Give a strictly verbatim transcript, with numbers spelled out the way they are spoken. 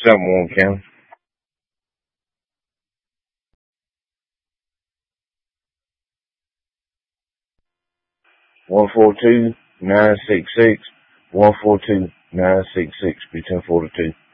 seven one County. One four two nine six six. One four two nine six six. Be ten forty two.